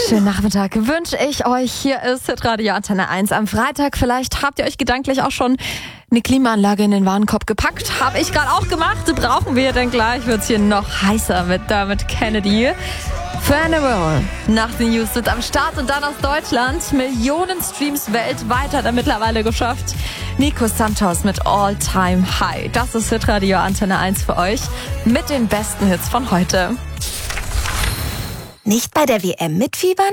Schönen Nachmittag wünsche ich euch. Hier ist Hitradio Antenne 1 am Freitag. Vielleicht habt ihr euch gedanklich auch schon eine Klimaanlage in den Warenkorb gepackt. Habe ich gerade auch gemacht. Brauchen wir denn gleich? Wird's hier noch heißer mit Dermot Kennedy. Funeral. Nach den News sind am Start und dann aus Deutschland. Millionen Streams weltweit hat er mittlerweile geschafft. Nico Santos mit All Time High. Das ist Hitradio Antenne 1 für euch mit den besten Hits von heute. Nicht bei der WM mitfiebern?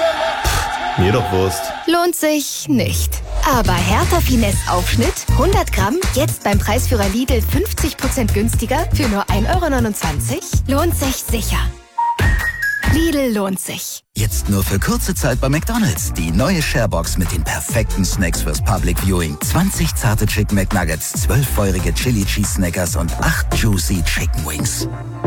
Mir doch Wurst. Lohnt sich nicht. Aber Hertha Finesse Aufschnitt, 100 Gramm, jetzt beim Preisführer Lidl 50% günstiger für nur 1,29 €? Lohnt sich sicher. Lidl lohnt sich. Jetzt nur für kurze Zeit bei McDonald's. Die neue Sharebox mit den perfekten Snacks fürs Public Viewing. 20 zarte Chicken McNuggets, 12 feurige Chili Cheese Snackers und 8 juicy Chicken Wings.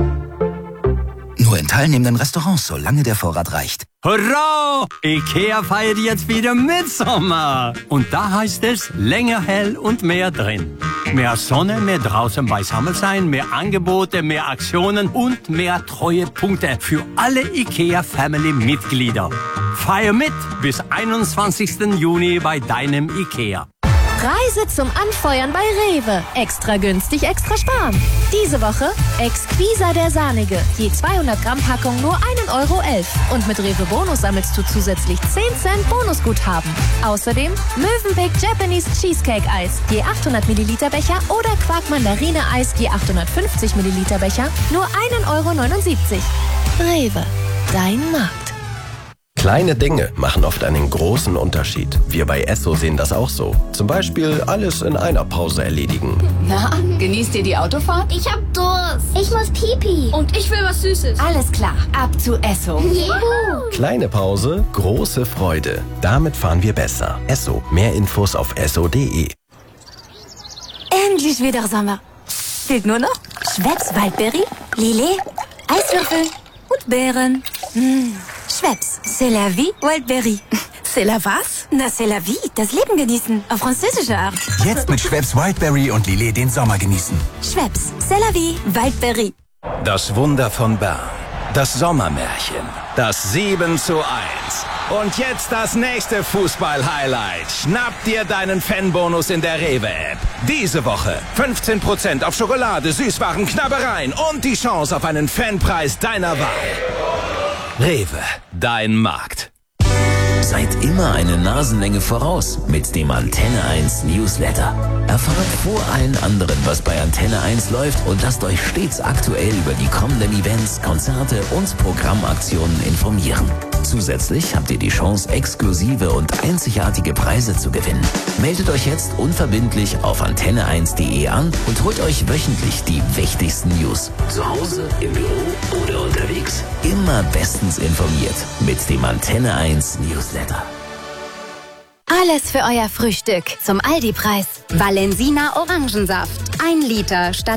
Nur in teilnehmenden Restaurants, solange der Vorrat reicht. Hurra! Ikea feiert jetzt wieder Mitsommer. Und da heißt es länger hell und mehr drin. Mehr Sonne, mehr draußen beisammen sein, mehr Angebote, mehr Aktionen und mehr Treuepunkte für alle Ikea-Family-Mitglieder. Feier mit bis 21. Juni bei deinem Ikea. Preise zum Anfeuern bei Rewe. Extra günstig, extra sparen. Diese Woche Exquisa der Sahnige. Je 200 Gramm Packung nur 1,11 €. Und mit Rewe Bonus sammelst du zusätzlich 10 Cent Bonusguthaben. Außerdem Mövenpick Japanese Cheesecake Eis. Je 800 Milliliter Becher oder Quark Mandarine Eis. Je 850 Milliliter Becher. Nur 1,79 €. Rewe. Dein Markt. Kleine Dinge machen oft einen großen Unterschied. Wir bei Esso sehen das auch so. Zum Beispiel alles in einer Pause erledigen. Na, genießt ihr die Autofahrt? Ich hab Durst. Ich muss Pipi. Und ich will was Süßes. Alles klar, ab zu Esso. Juhu. Kleine Pause, große Freude. Damit fahren wir besser. Esso. Mehr Infos auf esso.de. Endlich wieder Sommer. Fehlt nur noch Schweppes Waldberry, Lillet, Eiswürfel und Beeren. Schweppes, c'est la vie, Wildberry. C'est la was? Na, c'est la vie, das Leben genießen, auf französische Art. Jetzt mit Schweppes Wildberry und Lillet den Sommer genießen. Schweppes, c'est la vie, Wildberry. Das Wunder von Bern. Das Sommermärchen. Das 7:1. Und jetzt das nächste Fußball-Highlight. Schnapp dir deinen Fanbonus in der Rewe-App. Diese Woche 15% auf Schokolade, Süßwaren, Knabbereien und die Chance auf einen Fanpreis deiner Wahl. Rewe, dein Markt. Seid immer eine Nasenlänge voraus mit dem Antenne 1 Newsletter. Erfahrt vor allen anderen, was bei Antenne 1 läuft und lasst euch stets aktuell über die kommenden Events, Konzerte und Programmaktionen informieren. Zusätzlich habt ihr die Chance, exklusive und einzigartige Preise zu gewinnen. Meldet euch jetzt unverbindlich auf antenne1.de an und holt euch wöchentlich die wichtigsten News. Zu Hause, im Büro oder unterwegs. Immer bestens informiert mit dem Antenne 1 Newsletter. Alles für euer Frühstück zum Aldi-Preis. Valensina Orangensaft. 1 Liter statt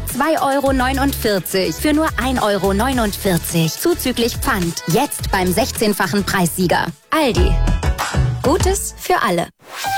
2,49 € für nur 1,49 € zuzüglich Pfand. Jetzt beim 16-fachen Preissieger. Aldi. Gutes für alle.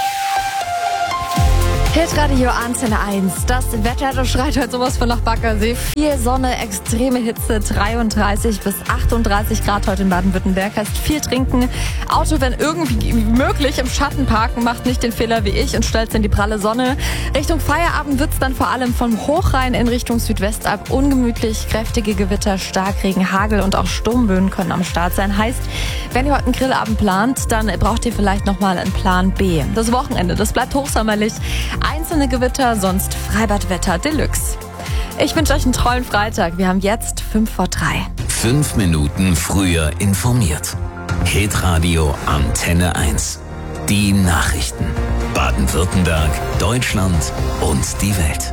Hitradio Antenne 1. Das Wetter, das schreit heute sowas von nach Baggersee. Viel Sonne, extreme Hitze, 33 bis 38 Grad heute in Baden-Württemberg. Heißt viel trinken. Auto, wenn irgendwie möglich, im Schatten parken. Macht nicht den Fehler wie ich und stellt in die pralle Sonne. Richtung Feierabend wird's dann vor allem vom Hochrhein in Richtung Südwestalb ungemütlich. Kräftige Gewitter, Starkregen, Hagel und auch Sturmböen können am Start sein. Heißt, wenn ihr heute einen Grillabend plant, dann braucht ihr vielleicht nochmal einen Plan B. Das Wochenende, das bleibt hochsommerlich. Einzelne Gewitter, sonst Freibadwetter Deluxe. Ich wünsche euch einen tollen Freitag. Wir haben jetzt 2:55. 5 Minuten früher informiert. Hitradio Antenne 1. Die Nachrichten. Baden-Württemberg, Deutschland und die Welt.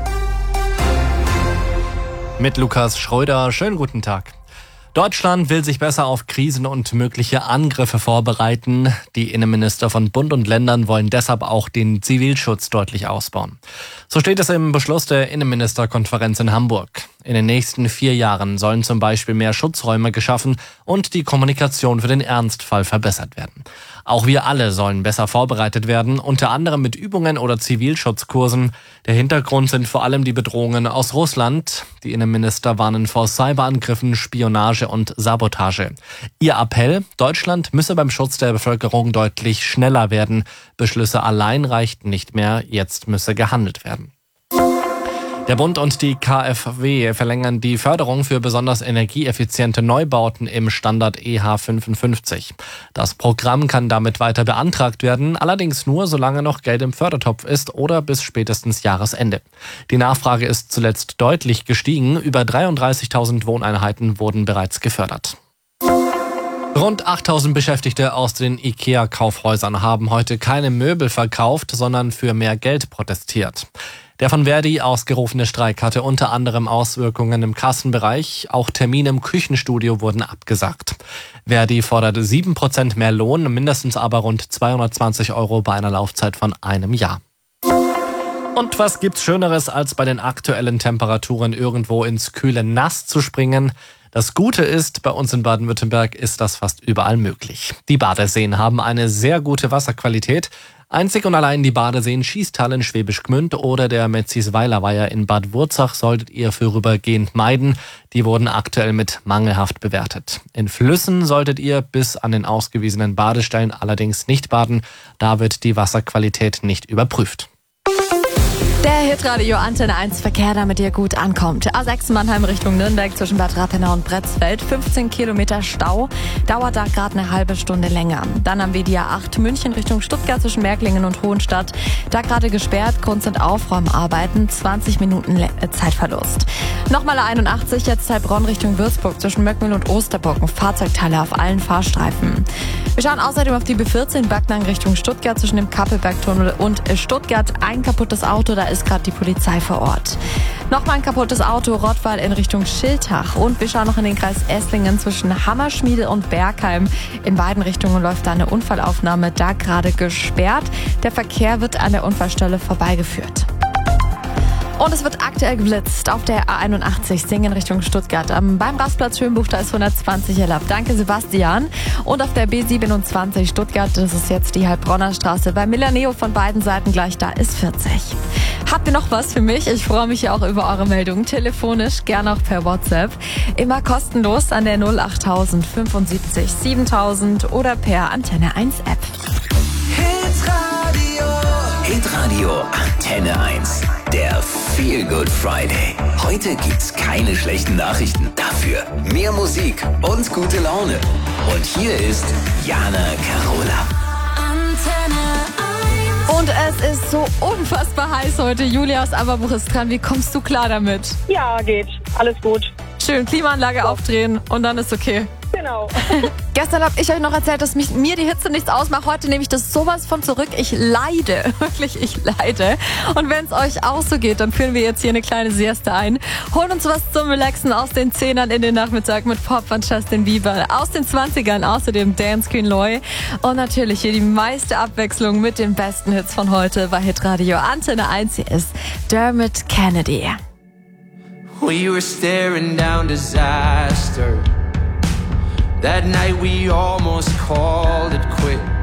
Mit Lukas Schröder, schönen guten Tag. Deutschland will sich besser auf Krisen und mögliche Angriffe vorbereiten. Die Innenminister von Bund und Ländern wollen deshalb auch den Zivilschutz deutlich ausbauen. So steht es im Beschluss der Innenministerkonferenz in Hamburg. In den nächsten 4 Jahren sollen zum Beispiel mehr Schutzräume geschaffen und die Kommunikation für den Ernstfall verbessert werden. Auch wir alle sollen besser vorbereitet werden, unter anderem mit Übungen oder Zivilschutzkursen. Der Hintergrund sind vor allem die Bedrohungen aus Russland. Die Innenminister warnen vor Cyberangriffen, Spionage und Sabotage. Ihr Appell: Deutschland müsse beim Schutz der Bevölkerung deutlich schneller werden. Beschlüsse allein reichten nicht mehr, jetzt müsse gehandelt werden. Der Bund und die KfW verlängern die Förderung für besonders energieeffiziente Neubauten im Standard EH 55. Das Programm kann damit weiter beantragt werden, allerdings nur, solange noch Geld im Fördertopf ist oder bis spätestens Jahresende. Die Nachfrage ist zuletzt deutlich gestiegen. Über 33.000 Wohneinheiten wurden bereits gefördert. Rund 8.000 Beschäftigte aus den IKEA-Kaufhäusern haben heute keine Möbel verkauft, sondern für mehr Geld protestiert. Der von Verdi ausgerufene Streik hatte unter anderem Auswirkungen im Kassenbereich. Auch Termine im Küchenstudio wurden abgesagt. Verdi forderte 7% mehr Lohn, mindestens aber rund 220 € bei einer Laufzeit von einem Jahr. Und was gibt's Schöneres, als bei den aktuellen Temperaturen irgendwo ins kühle Nass zu springen? Das Gute ist, bei uns in Baden-Württemberg ist das fast überall möglich. Die Badeseen haben eine sehr gute Wasserqualität. Einzig und allein die Badeseen Schiestal in Schwäbisch Gmünd oder der Metzisweiler Weiher in Bad Wurzach solltet ihr vorübergehend meiden. Die wurden aktuell mit mangelhaft bewertet. In Flüssen solltet ihr bis an den ausgewiesenen Badestellen allerdings nicht baden. Da wird die Wasserqualität nicht überprüft. Der Hitradio Antenne 1 Verkehr, damit ihr gut ankommt. A6 Mannheim Richtung Nürnberg zwischen Bad Rathenau und Bretzfeld. 15 Kilometer Stau. Dauert da gerade eine halbe Stunde länger. Dann am WDR 8 München Richtung Stuttgart zwischen Märklingen und Hohenstadt. Da gerade gesperrt. Grund sind Aufräumarbeiten. 20 Minuten Zeitverlust. Nochmal A81 jetzt Heilbronn Richtung Würzburg zwischen Möckmühl und Osterburg. Fahrzeugteile auf allen Fahrstreifen. Wir schauen außerdem auf die B14 Backnang Richtung Stuttgart zwischen dem Kappelbergtunnel und Stuttgart. Ein kaputtes Auto, da ist gerade die Polizei vor Ort. Nochmal ein kaputtes Auto, Rottweil in Richtung Schiltach. Und wir schauen noch in den Kreis Esslingen zwischen Hammerschmiede und Bergheim. In beiden Richtungen läuft da eine Unfallaufnahme, da gerade gesperrt. Der Verkehr wird an der Unfallstelle vorbeigeführt. Und es wird aktuell geblitzt auf der A81 Singen Richtung Stuttgart. Beim Rastplatz Schönbuch, da ist 120 erlaubt. Danke, Sebastian. Und auf der B27 Stuttgart, das ist jetzt die Heilbronner Straße. Bei Milaneo von beiden Seiten gleich, da ist 40. Habt ihr noch was für mich? Ich freue mich ja auch über eure Meldungen. Telefonisch, gerne auch per WhatsApp. Immer kostenlos an der 08000 75 7000 oder per Antenne 1 App. Hitradio Antenne 1. Der Feel Good Friday. Heute gibt's keine schlechten Nachrichten. Dafür mehr Musik und gute Laune. Und hier ist Jana Carola. Antenne 1. Und es ist so unfassbar heiß heute. Julia aus Aberbuch ist dran. Wie kommst du klar damit? Ja, geht. Alles gut. Schön, Klimaanlage aufdrehen und dann ist okay. Genau. Gestern habe ich euch noch erzählt, dass mir die Hitze nichts ausmacht. Heute nehme ich das sowas von zurück. Ich leide. Wirklich, ich leide. Und wenn es euch auch so geht, dann führen wir jetzt hier eine kleine Sieste ein. Holen uns was zum Relaxen aus den 10ern in den Nachmittag mit Pop von Justin Bieber. Aus den 20ern außerdem Dance Queen Loy. Und natürlich hier die meiste Abwechslung mit den besten Hits von heute bei Hitradio Antenne 1. Hier ist Dermot Kennedy. We were staring down disaster. That night we almost called it quits.